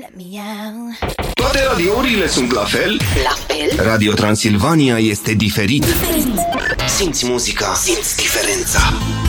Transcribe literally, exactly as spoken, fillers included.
Toate radiourile sunt la fel? La fel? Radio Transilvania este diferit. Diferit. Simți muzica, simți diferența.